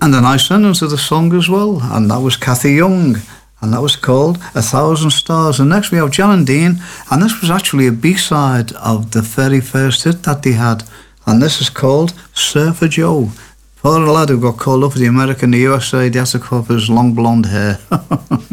And then I sent them to the song as well, and that was Cathy Young, and that was called A Thousand Stars. And next we have Jan and Dean, and this was actually a B-side of the very first hit that they had, and this is called Surfer Joe. For a lad who got called up for the American, the USA, they had to cover his long blonde hair.